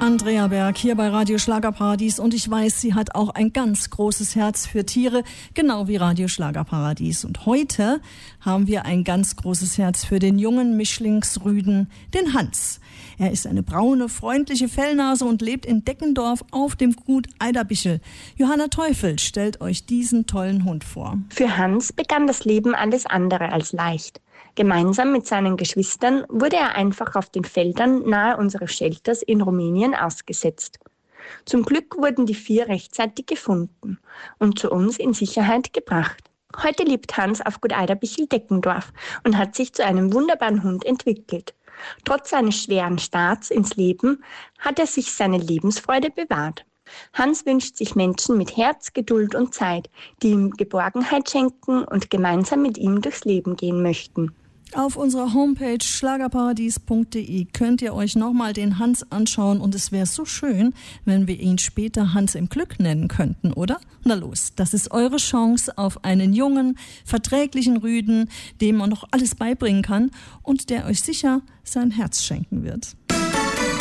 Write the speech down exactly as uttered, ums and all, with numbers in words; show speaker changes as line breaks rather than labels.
Andrea Berg hier bei Radio Schlagerparadies und ich weiß, sie hat auch ein ganz großes Herz für Tiere, genau wie Radio Schlagerparadies. Und heute haben wir ein ganz großes Herz für den jungen Mischlingsrüden, den Hans. Er ist eine braune, freundliche Fellnase und lebt in Deckendorf auf dem Gut Eiderbichel. Johanna Teufel stellt euch diesen tollen Hund vor.
Für Hans begann das Leben alles andere als leicht. Gemeinsam mit seinen Geschwistern wurde er einfach auf den Feldern nahe unseres Shelters in Rumänien ausgesetzt. Zum Glück wurden die vier rechtzeitig gefunden und zu uns in Sicherheit gebracht. Heute lebt Hans auf Gut Eiderbichel Deckendorf und hat sich zu einem wunderbaren Hund entwickelt. Trotz seines schweren Starts ins Leben hat er sich seine Lebensfreude bewahrt. Hans wünscht sich Menschen mit Herz, Geduld und Zeit, die ihm Geborgenheit schenken und gemeinsam mit ihm durchs Leben gehen möchten.
Auf unserer Homepage schlagerparadies punkt de könnt ihr euch nochmal den Hans anschauen und es wäre so schön, wenn wir ihn später Hans im Glück nennen könnten, oder? Na los, das ist eure Chance auf einen jungen, verträglichen Rüden, dem man noch alles beibringen kann und der euch sicher sein Herz schenken wird.